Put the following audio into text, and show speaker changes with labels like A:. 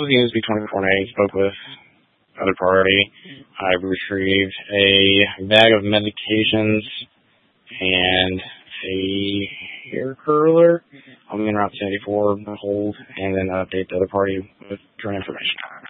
A: was the Newsby 24 night. Spoke with other party. I retrieved a bag of medications and a hair curler. I'm in Route 74, hold, and then update the other party with current information.